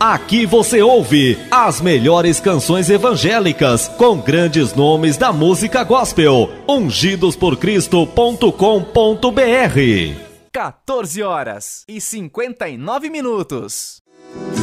Aqui você ouve as melhores canções evangélicas com grandes nomes da música gospel. ungidosporcristo.com.br. 14 horas e 59 minutos.